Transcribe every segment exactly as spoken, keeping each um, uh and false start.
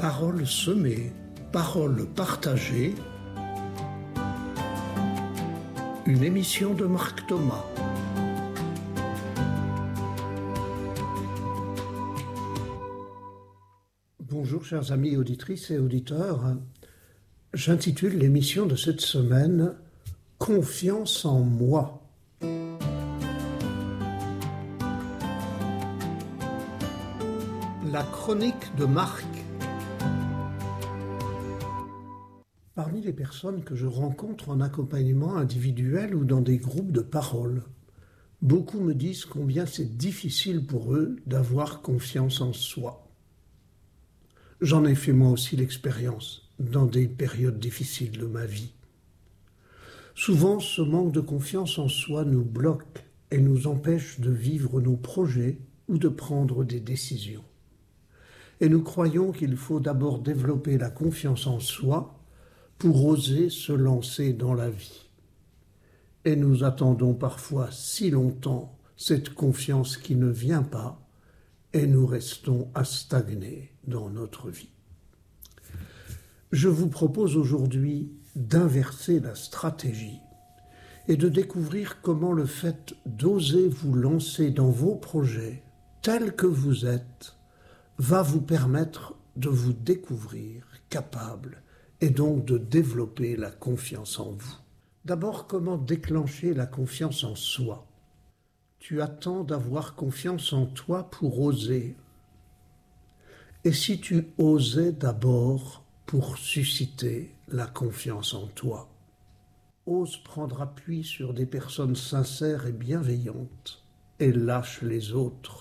Paroles semées, paroles partagées. Une émission de Marc Thomas. Bonjour chers amis auditrices et auditeurs. J'intitule l'émission de cette semaine « Confiance en moi ». La chronique de Marc. Parmi les personnes que je rencontre en accompagnement individuel ou dans des groupes de parole, beaucoup me disent combien c'est difficile pour eux d'avoir confiance en soi. J'en ai fait moi aussi l'expérience dans des périodes difficiles de ma vie. Souvent, ce manque de confiance en soi nous bloque et nous empêche de vivre nos projets ou de prendre des décisions. Et nous croyons qu'il faut d'abord développer la confiance en soi pour oser se lancer dans la vie. Et nous attendons parfois si longtemps cette confiance qui ne vient pas et nous restons à stagner dans notre vie. Je vous propose aujourd'hui d'inverser la stratégie et de découvrir comment le fait d'oser vous lancer dans vos projets tels que vous êtes va vous permettre de vous découvrir capable et donc de développer la confiance en vous. D'abord, comment déclencher la confiance en soi ? Tu attends d'avoir confiance en toi pour oser. Et si tu osais d'abord pour susciter la confiance en toi ? Ose prendre appui sur des personnes sincères et bienveillantes et lâche les autres.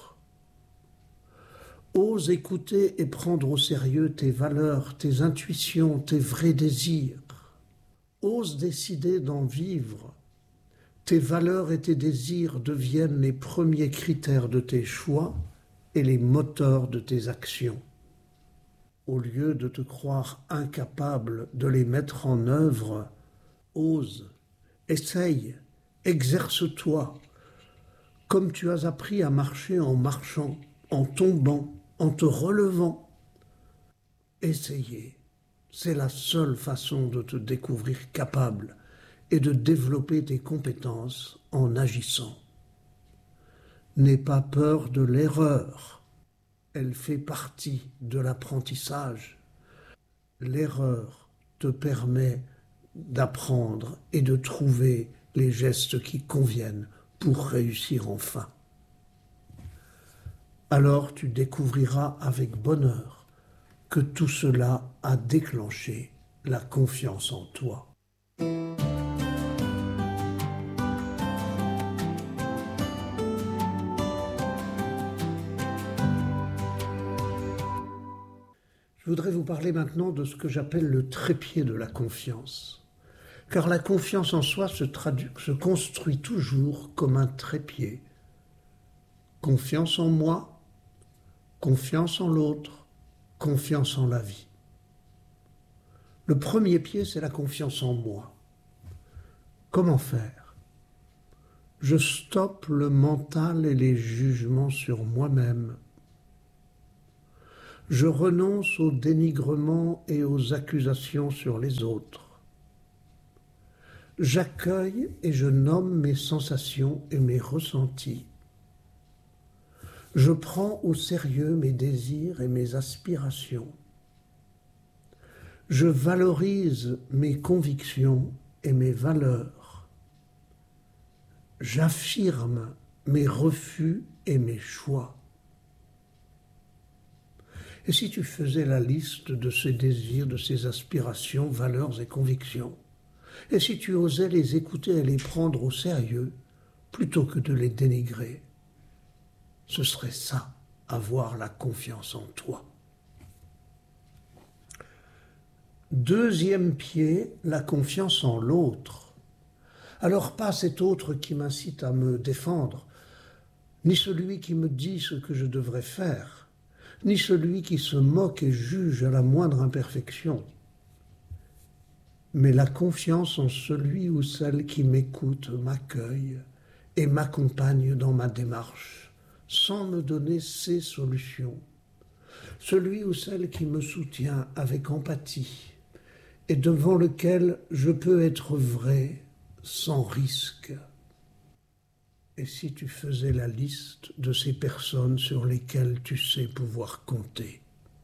Ose écouter et prendre au sérieux tes valeurs, tes intuitions, tes vrais désirs. Ose décider d'en vivre. Tes valeurs et tes désirs deviennent les premiers critères de tes choix et les moteurs de tes actions. Au lieu de te croire incapable de les mettre en œuvre, ose, essaye, exerce-toi, comme tu as appris à marcher en marchant, en tombant, en te relevant. Essayez, c'est la seule façon de te découvrir capable et de développer tes compétences en agissant. N'aie pas peur de l'erreur, elle fait partie de l'apprentissage. L'erreur te permet d'apprendre et de trouver les gestes qui conviennent pour réussir enfin. Alors tu découvriras avec bonheur que tout cela a déclenché la confiance en toi. Je voudrais vous parler maintenant de ce que j'appelle le trépied de la confiance. Car la confiance en soi se, traduit, se construit toujours comme un trépied. Confiance en moi, confiance en l'autre, confiance en la vie. Le premier pied, c'est la confiance en moi. Comment faire ? Je stoppe le mental et les jugements sur moi-même. Je renonce au dénigrement et aux accusations sur les autres. J'accueille et je nomme mes sensations et mes ressentis. Je prends au sérieux mes désirs et mes aspirations. Je valorise mes convictions et mes valeurs. J'affirme mes refus et mes choix. Et si tu faisais la liste de ces désirs, de ces aspirations, valeurs et convictions, et si tu osais les écouter et les prendre au sérieux, plutôt que de les dénigrer, ce serait ça, avoir la confiance en toi. Deuxième pied, la confiance en l'autre. Alors pas cet autre qui m'incite à me défendre, ni celui qui me dit ce que je devrais faire, ni celui qui se moque et juge à la moindre imperfection, mais la confiance en celui ou celle qui m'écoute, m'accueille et m'accompagne dans ma démarche, sans me donner ses solutions, celui ou celle qui me soutient avec empathie et devant lequel je peux être vrai sans risque. Et si tu faisais la liste de ces personnes sur lesquelles tu sais pouvoir compter?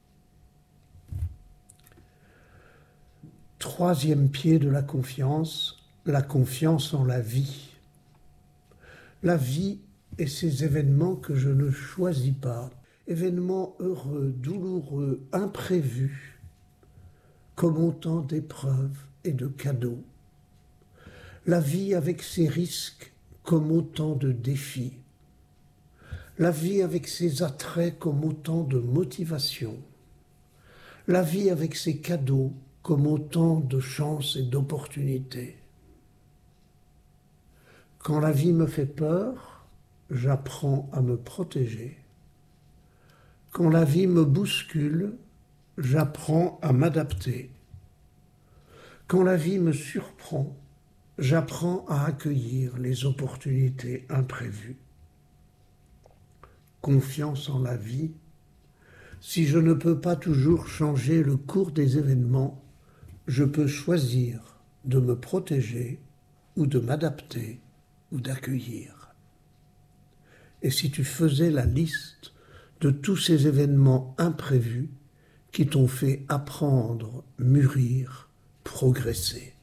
Troisième pied de la confiance, la confiance en la vie. La vie et ces événements que je ne choisis pas, événements heureux, douloureux, imprévus, comme autant d'épreuves et de cadeaux. La vie avec ses risques comme autant de défis. La vie avec ses attraits comme autant de motivations. La vie avec ses cadeaux comme autant de chances et d'opportunités. Quand la vie me fait peur, j'apprends à me protéger. Quand la vie me bouscule, j'apprends à m'adapter. Quand la vie me surprend, j'apprends à accueillir les opportunités imprévues. Confiance en la vie. Si je ne peux pas toujours changer le cours des événements, je peux choisir de me protéger ou de m'adapter ou d'accueillir. Et si tu faisais la liste de tous ces événements imprévus qui t'ont fait apprendre, mûrir, progresser.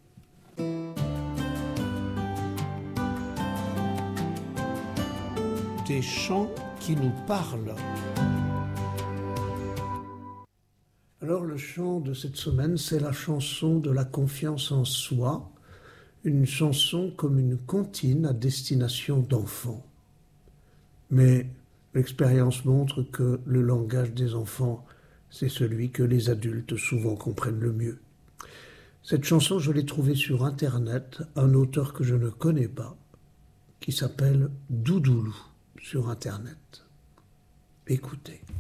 Des chants qui nous parlent. Alors le chant de cette semaine, c'est la chanson de la confiance en soi, une chanson comme une comptine à destination d'enfants. Mais l'expérience montre que le langage des enfants, c'est celui que les adultes souvent comprennent le mieux. Cette chanson, je l'ai trouvée sur Internet, un auteur que je ne connais pas, qui s'appelle Doudoulou sur Internet. Écoutez.